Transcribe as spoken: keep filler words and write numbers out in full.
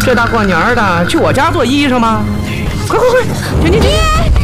这大过年的去我家做衣裳吗？快快快，进进进！